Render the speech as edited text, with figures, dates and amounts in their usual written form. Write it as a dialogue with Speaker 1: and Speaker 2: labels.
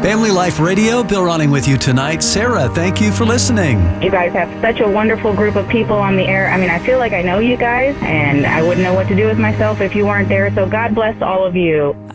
Speaker 1: Family Life Radio, Bill Ronning with you tonight. Sarah, thank you for listening.
Speaker 2: You guys have such a wonderful group of people on the air. I mean, I feel like I know you guys, and I wouldn't know what to do with myself if you weren't there. So God bless all of you.